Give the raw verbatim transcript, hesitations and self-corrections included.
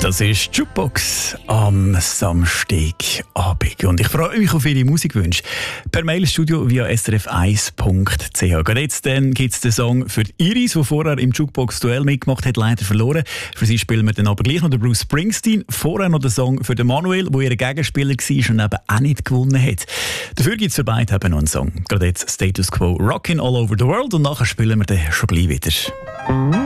Das ist Jukebox am Samstagabend. Und ich freue mich auf Ihre Musikwünsche. Per Mailstudio via s r f eins punkt c h. Gerade jetzt gibt es den Song für Iris, die vorher im Jukebox-Duell mitgemacht hat, leider verloren. Für sie spielen wir dann aber gleich noch den Bruce Springsteen. Vorher noch den Song für den Manuel, der ihr Gegenspieler war und eben auch nicht gewonnen hat. Dafür gibt es für beide eben noch einen Song. Gerade jetzt Status Quo, Rockin' All Over the World. Und nachher spielen wir dann schon gleich wieder.